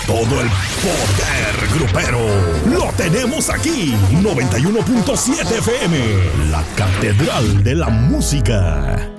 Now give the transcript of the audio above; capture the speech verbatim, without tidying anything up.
Todo el poder grupero lo tenemos aquí. noventa y uno punto siete F M, la catedral de la música.